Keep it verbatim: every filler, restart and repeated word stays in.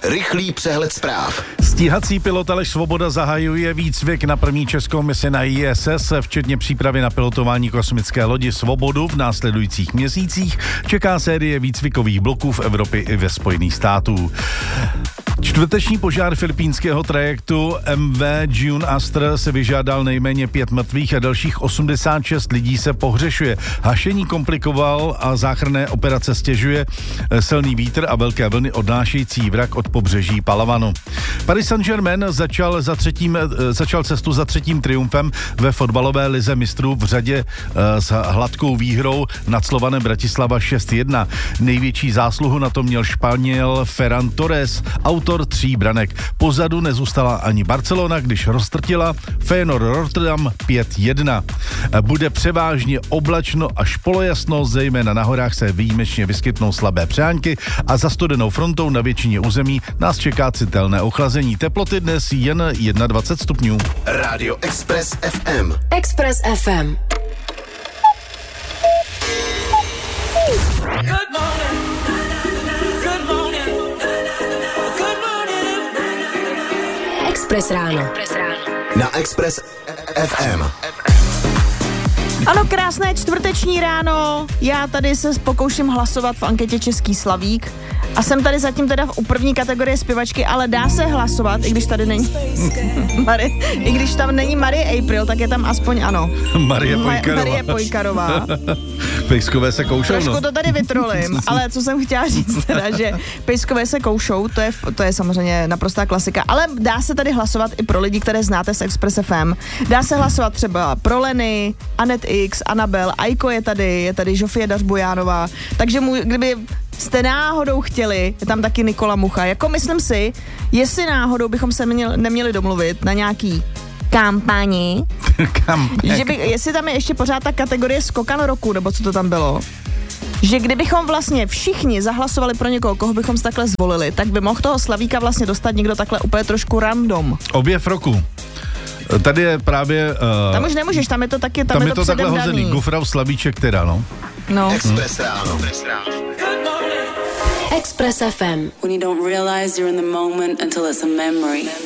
Rychlý přehled zpráv. Stíhací pilot Aleš Svoboda zahajuje výcvik na první českou misi na I S S, včetně přípravy na pilotování kosmické lodi Svobodu. V následujících měsících čeká série výcvikových bloků v Evropě i ve Spojených států. Čtvrteční požár filipínského trajektu M V June Astra se vyžádal nejméně pět mrtvých a dalších osmdesát šest lidí se pohřešuje. Hašení komplikoval a záchranné operace stěžuje silný vítr a velké vlny odnášející vrak od pobřeží Palavanu. Paris Saint-Germain začal, za třetím, začal cestu za třetím triumfem ve fotbalové lize mistrů v řadě s hladkou výhrou nad Slovanem Bratislava šest jedna. Největší zásluhu na to měl Španěl Ferran Torres, autor tří branek. Pozadu nezůstala ani Barcelona, když roztrtila Feyenoord Rotterdam pět jedna. Bude převážně oblačno až polojasno, zejména na horách se výjimečně vyskytnou slabé přehánky a za studenou frontou na většině území nás čeká citelné ochlazení. Teploty dnes jen dvacet jedna stupňů. Rádio Express F M. Express F M. Good morning. Good morning. Good morning. Express ráno. Na Express F M. Ano, krásné čtvrteční ráno. Já tady se pokouším hlasovat v anketě Český Slavík a jsem tady zatím teda u první kategorie zpěvačky, ale dá se hlasovat, i když tady není Marie, i když tam není Marie April, tak je tam aspoň ano. Marie Pojkarová. Marie Pojkarová. Pejskové se koušou, Trošku no. to tady vytrolím, ale co jsem chtěla říct teda, že pejskové se koušou, to je, to je samozřejmě naprostá klasika, ale dá se tady hlasovat i pro lidi, které znáte z Express F M. Dá se hlasovat třeba pro Leny, Anet X, Anabel, Aiko je tady, je tady Žofie Dařbojánová, takže mu, kdyby jste náhodou chtěli, je tam taky Nikola Mucha, jako myslím si, jestli náhodou bychom se měli, neměli domluvit na nějaký kampani, že by, jestli tam je ještě pořád ta kategorie skokan roku, nebo co to tam bylo, že kdybychom vlastně všichni zahlasovali pro někoho, koho bychom si takhle zvolili, tak by mohl toho Slavíka vlastně dostat někdo takhle úplně trošku random. Objev roku. Tady je právě... Uh, tam už nemůžeš, tam je to taky, tam, tam je je to, to takhle předem hozený. daný. Gufrau Slavíček teda, no. No. Express ráno. Express F M. When you don't realize you're in the moment until it's a memory.